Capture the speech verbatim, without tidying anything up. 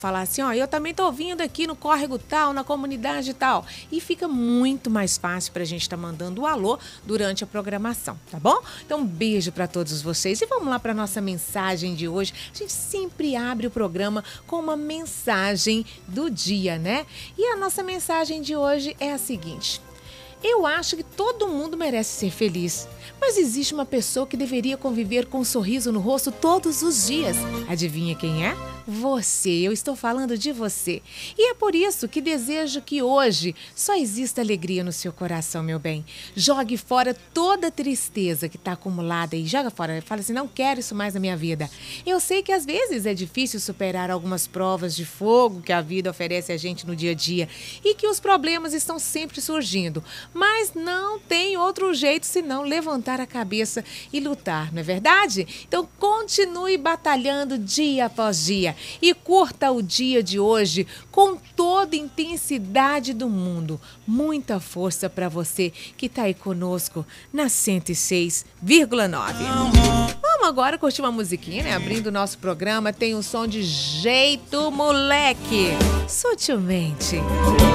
Falar assim, ó, eu também tô ouvindo aqui no córrego tal, na comunidade tal. E fica muito mais fácil pra gente estar tá mandando o alô durante a programação, tá bom? Então, um beijo pra todos vocês. E vamos lá pra nossa mensagem de hoje. A gente sempre abre o programa com uma mensagem do dia, né? E a nossa mensagem de hoje é a seguinte: eu acho que todo mundo merece ser feliz, mas existe uma pessoa que deveria conviver com um sorriso no rosto todos os dias. Adivinha quem é? Você. Eu estou falando de você. E é por isso que desejo que hoje só exista alegria no seu coração, meu bem. Jogue fora toda a tristeza que está acumulada e joga fora. Fala assim, não quero isso mais na minha vida. Eu sei que às vezes é difícil superar algumas provas de fogo que a vida oferece a gente no dia a dia e que os problemas estão sempre surgindo. Mas não tem outro jeito senão levantar a cabeça e lutar, não é verdade? Então continue batalhando dia após dia e curta o dia de hoje com toda a intensidade do mundo. Muita força para você que está aí conosco na cento e seis vírgula nove. Vamos agora curtir uma musiquinha, né? Abrindo o nosso programa, tem o som de Jeito Moleque, Sutilmente.